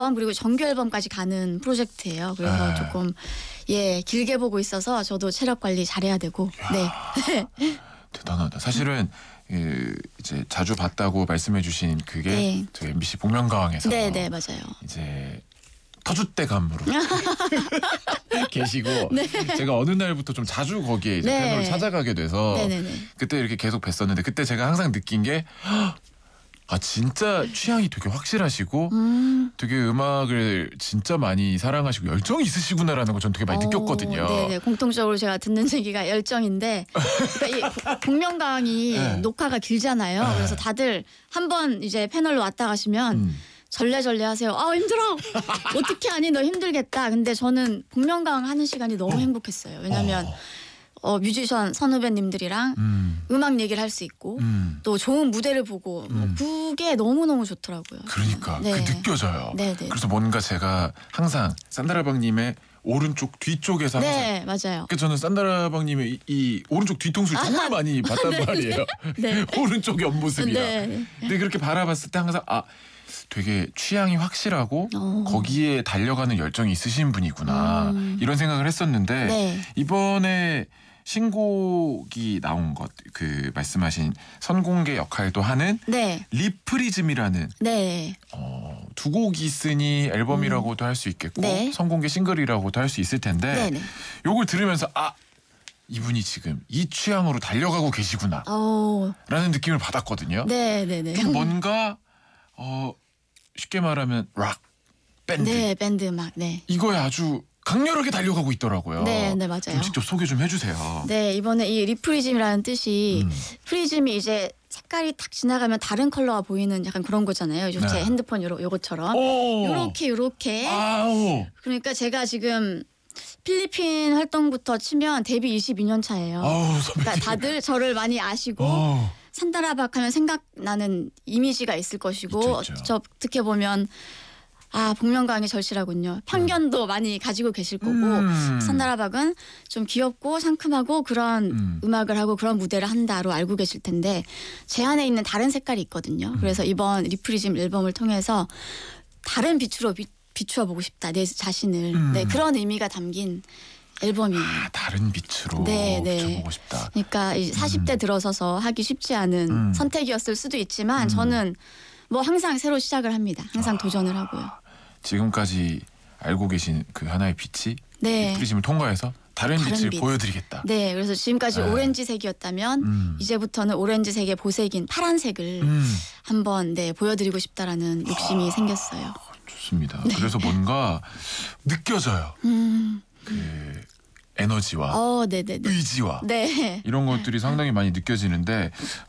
그리고 정규 앨범까지 가는 프로젝트예요. 그래서 조금 길게 보고 있어서 저도 체력 관리 잘해야 되고. 네. 대단하다. 사실은 이제 자주 봤다고 말씀해주신 그게 저희 MBC 복면가왕에서 네, 맞아요. 이제 터줏대감으로 계시고 제가 어느 날부터 좀 자주 거기에 이제 패널을 찾아가게 돼서 그때 이렇게 계속 뵀었는데 그때 제가 항상 느낀 게 진짜 취향이 되게 확실하시고 되게 음악을 진짜 많이 사랑하시고 열정이 있으시구나라는 걸 전 되게 많이 느꼈거든요. 네네. 공통적으로 제가 듣는 얘기가 열정인데 그러니까 이 복면가왕이 녹화가 길잖아요. 그래서 다들 한번 이제 패널로 왔다 가시면 절레절레 하세요. 힘들어. 어떻게 하니? 너 힘들겠다. 근데 저는 복면가왕 하는 시간이 너무 행복했어요. 왜냐면 뮤지션 선후배님들이랑 음악 얘기를 할 수 있고 또 좋은 무대를 보고 그게 너무너무 좋더라고요. 그러니까 그 느껴져요. 그래서 뭔가 제가 항상 산다라방님의 오른쪽 뒤쪽에서 항상 맞아요. 저는 산다라방님의 이 오른쪽 뒤통수를 정말 많이 봤단 말이에요. 오른쪽 옆모습이랑. 근데 그렇게 바라봤을 때 항상 되게 취향이 확실하고 거기에 달려가는 열정이 있으신 분이구나 이런 생각을 했었는데 이번에 신곡이 나온 것 그 말씀하신 선공개 역할도 하는 리프리즘이라는 두 곡이 있으니 앨범이라고도 할 수 있겠고 선공개 싱글이라고도 할 수 있을 텐데 요걸 들으면서 이분이 지금 이 취향으로 달려가고 계시구나 라는 느낌을 받았거든요. 좀 뭔가 쉽게 말하면 락 밴드 밴드 음악 이거에 아주 강렬하게 달려가고 있더라고요. 네, 맞아요. 좀 직접 소개 좀 해주세요. 네, 이번에 이 리프리즘이라는 뜻이 프리즘이 이제 색깔이 탁 지나가면 다른 컬러가 보이는 약간 그런 거잖아요. 제 핸드폰 요것처럼 요렇게 그러니까 제가 지금 필리핀 활동부터 치면 데뷔 22년 차예요. 그러니까 다들 저를 많이 아시고 산다라박 하면 생각나는 이미지가 있을 것이고 저 어떻게 보면 복면가왕의 절실하군요. 편견도 많이 가지고 계실 거고 산다라박은 좀 귀엽고 상큼하고 그런 음악을 하고 그런 무대를 한다로 알고 계실 텐데 제 안에 있는 다른 색깔이 있거든요. 그래서 이번 리프리즘 앨범을 통해서 다른 빛으로 비추어 보고 싶다. 내 자신을. 그런 의미가 담긴 앨범이에요. 다른 빛으로 비춰보고 싶다. 그러니까 40대 들어서서 하기 쉽지 않은 선택이었을 수도 있지만 저는 뭐 항상 새로 시작을 합니다. 항상 도전을 하고요. 지금까지 알고 계신 그 하나의 빛이 프리즘을 통과해서 다른 빛을 보여드리겠다. 그래서 지금까지 오렌지색이었다면 이제부터는 오렌지색의 보색인 파란색을 한번 보여드리고 싶다라는 욕심이 생겼어요. 좋습니다. 그래서 뭔가 느껴져요. 그 에너지와 의지와 이런 것들이 상당히 많이 느껴지는데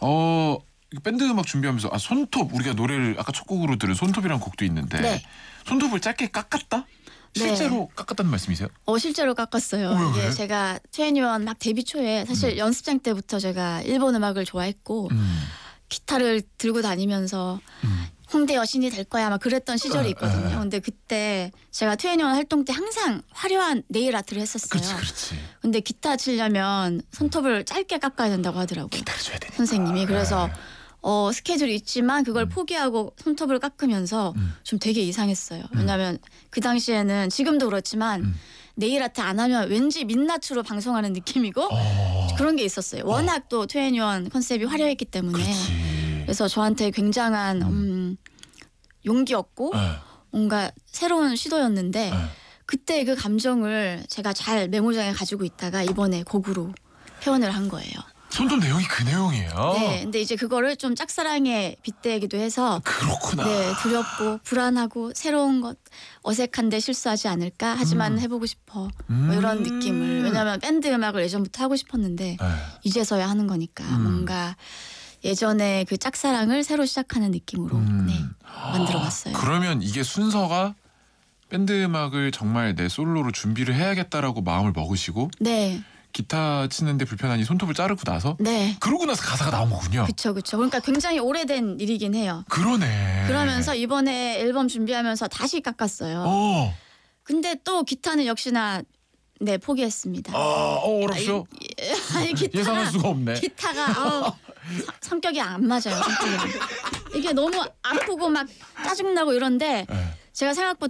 밴드 음악 준비하면서 손톱 우리가 노래를 아까 첫 곡으로 들은 손톱이라는 곡도 있는데 손톱을 짧게 깎았다? 실제로 깎았다는 말씀이세요? 실제로 깎았어요. 이게 제가 2NE1 막 데뷔 초에 사실 연습생 때부터 제가 일본 음악을 좋아했고 기타를 들고 다니면서 홍대 여신이 될 거야 막 그랬던 시절이 있거든요. 근데 그때 제가 2NE1 활동 때 항상 화려한 네일 아트를 했었어요. 그렇지. 근데 기타 치려면 손톱을 짧게 깎아야 된다고 하더라고요. 기타를 줘야 되니까. 선생님이. 그래서 스케줄이 있지만 그걸 포기하고 손톱을 깎으면서 좀 되게 이상했어요. 왜냐하면 그 당시에는 지금도 그렇지만 네일 아트 안 하면 왠지 민낯으로 방송하는 느낌이고 그런 게 있었어요. 워낙 또 2NE1 컨셉이 화려했기 때문에. 그래서 저한테 굉장한 용기였고 뭔가 새로운 시도였는데 그때 그 감정을 제가 잘 메모장에 가지고 있다가 이번에 곡으로 표현을 한 거예요. 손톱 내용이 그 내용이에요. 근데 이제 그거를 좀 짝사랑에 빗대기도 해서 그렇구나. 두렵고 불안하고 새로운 것 어색한데 실수하지 않을까 하지만 해보고 싶어 뭐 이런 느낌을 왜냐하면 밴드 음악을 예전부터 하고 싶었는데 이제서야 하는 거니까 뭔가 예전에 그 짝사랑을 새로 시작하는 느낌으로 만들어봤어요. 그러면 이게 순서가 밴드 음악을 정말 내 솔로로 준비를 해야겠다라고 마음을 먹으시고 기타 치는데 불편하니 손톱을 자르고 나서 그러고 나서 가사가 나온 거군요. 그렇죠. 그러니까 굉장히 오래된 일이긴 해요. 그러네. 그러면서 이번에 앨범 준비하면서 다시 깎았어요. 근데 또 기타는 역시나 포기했습니다. 어렵죠? 아니 기타가 예상할 수가 없네. 기타가 성격이 안 맞아요. 성격이. 이게 너무 아프고 막 짜증나고 이런데 제가 생각보다